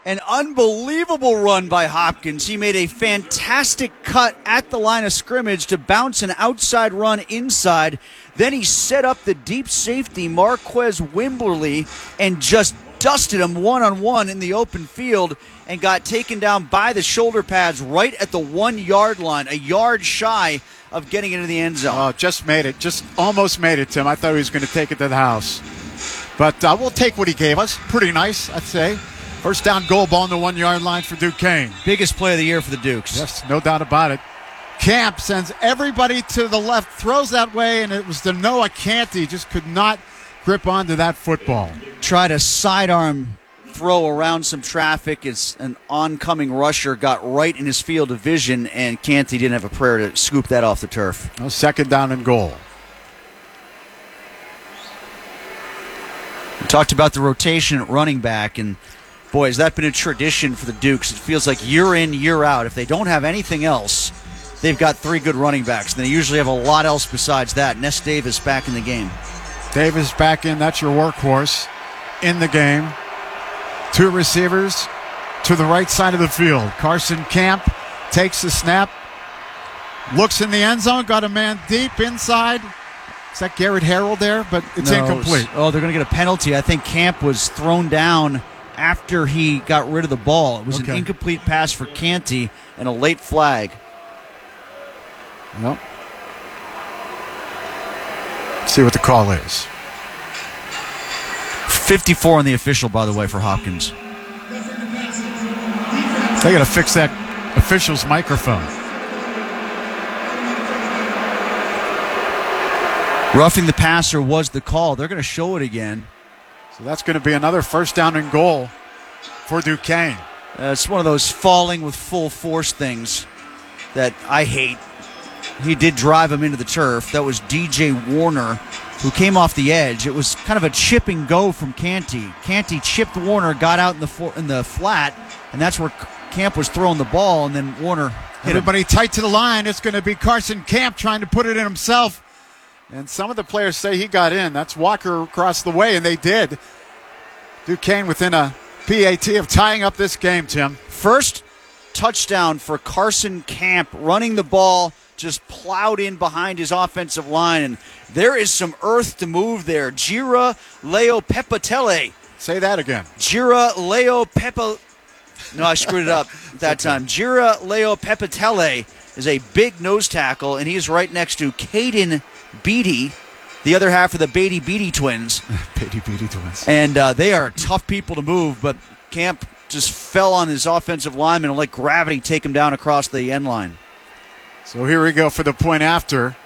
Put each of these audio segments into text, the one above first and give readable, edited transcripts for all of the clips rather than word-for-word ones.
An unbelievable run by Hopkins. He made a fantastic cut at the line of scrimmage to bounce an outside run inside. Then he set up the deep safety, Marquez Wimberly, and just dusted him one-on-one in the open field and got taken down by the shoulder pads right at the 1 yard line, a yard shy of getting into the end zone. Oh, just made it. Just almost made it, Tim. I thought he was going to take it to the house. But we'll take what he gave us. Pretty nice, I'd say. First down goal, ball on the 1 yard line for Duquesne. Biggest play of the year for the Dukes. Yes, no doubt about it. Camp sends everybody to the left, throws that way, and it was the Noah Canty. Just could not grip onto that football. Try to sidearm throw around some traffic as an oncoming rusher got right in his field of vision, and Canty didn't have a prayer to scoop that off the turf. No, second down and goal. We talked about the rotation at running back, and boy, has that been a tradition for the Dukes. It feels like year in, year out. If they don't have anything else, they've got three good running backs, and they usually have a lot else besides that. Ness Davis back in the game. Davis back in. That's your workhorse in the game. Two receivers to the right side of the field. Carson Camp takes the snap, looks in the end zone, got a man deep inside. Is that Garrett Harrell there? But it's incomplete. They're going to get a penalty. I think Camp was thrown down after he got rid of the ball. It was an incomplete pass for Canty and a late flag. Well, see what the call is. 54 on the official, by the way, for Hopkins. They got to fix that official's microphone. Roughing the passer was the call. They're going to show it again. So that's going to be another first down and goal for Duquesne. It's one of those falling with full force things that I hate. He did drive him into the turf. That was DJ Warner, who came off the edge. It was kind of a chip and go from Canty. Canty chipped Warner, got out in the flat, and that's where Camp was throwing the ball, and then Warner hit Everybody him. tight to the line. It's going to be Carson Camp trying to put it in himself. And some of the players say he got in. That's Walker across the way, and they did. Duquesne within a PAT of tying up this game, Tim. First touchdown for Carson Camp, running the ball, just plowed in behind his offensive line, and there is some earth to move there. Gira Leo Pepatele. Say that again. Gira Leo Pepa. No, I screwed it up that time. Gira Leo Pepatele is a big nose tackle, and he's right next to Caden Beatty, the other half of the Beatty twins. Beatty twins. And they are tough people to move, but Camp just fell on his offensive lineman and let gravity take him down across the end line. So here we go for the point after.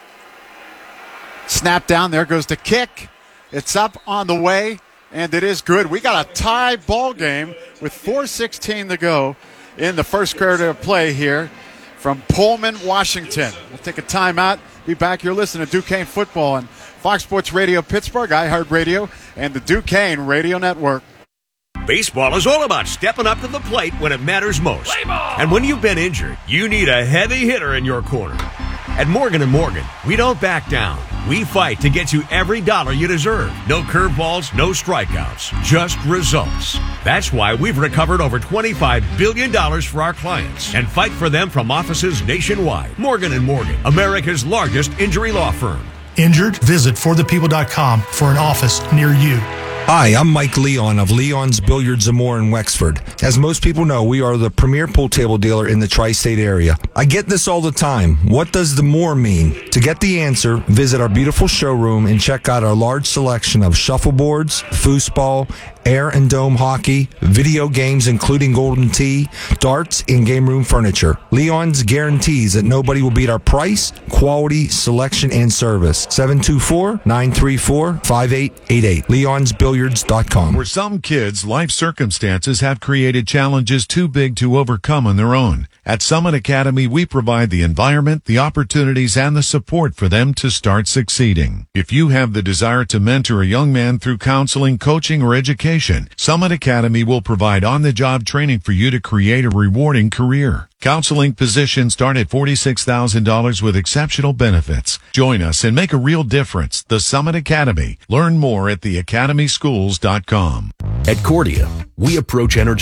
Snap down. There goes the kick. It's up on the way, and it is good. We got a tie ball game with 4:16 to go in the first quarter of play here from Pullman, Washington. We'll take a timeout. Be back. You're listening to Duquesne Football on Fox Sports Radio Pittsburgh, iHeartRadio, and the Duquesne Radio Network. Baseball is all about stepping up to the plate when it matters most. And when you've been injured, you need a heavy hitter in your corner. At Morgan & Morgan, we don't back down. We fight to get you every dollar you deserve. No curveballs, no strikeouts, just results. That's why we've recovered over $25 billion for our clients and fight for them from offices nationwide. Morgan & Morgan, America's largest injury law firm. Injured? Visit forthepeople.com for an office near you. Hi, I'm Mike Leon of Leon's Billiards and More in Wexford. As most people know, we are the premier pool table dealer in the tri-state area. I get this all the time. What does the more mean? To get the answer, visit our beautiful showroom and check out our large selection of shuffleboards, foosball, air and dome hockey, video games including Golden Tee, darts, and game room furniture. Leon's guarantees that nobody will beat our price, quality, selection, and service. 724-934-5888. Leon'sBilliards.com. For some kids, life circumstances have created challenges too big to overcome on their own. At Summit Academy, we provide the environment, the opportunities, and the support for them to start succeeding. If you have the desire to mentor a young man through counseling, coaching, or education, Summit Academy will provide on-the-job training for you to create a rewarding career. Counseling positions start at $46,000 with exceptional benefits. Join us and make a real difference. The Summit Academy. Learn more at theacademyschools.com. At Cordia, we approach energy